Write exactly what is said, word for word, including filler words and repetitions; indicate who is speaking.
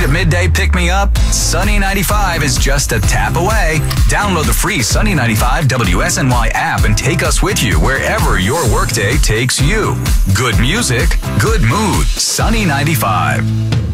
Speaker 1: your midday pick-me-up? Sunny ninety-five is just a tap away. Download the free Sunny ninety-five W S N Y app and take us with you wherever your workday takes you. Good music, good mood. Sunny ninety-five.